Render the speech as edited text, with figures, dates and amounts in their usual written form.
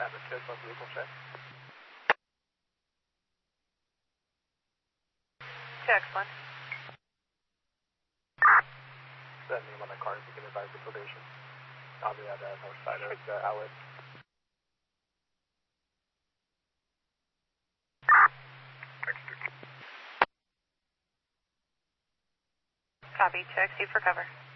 Traffic 2, vehicle check. Check, 1. The name on the car, if you can advise the probation. I'll be at the north side of the outlet. Copy, check, see for cover.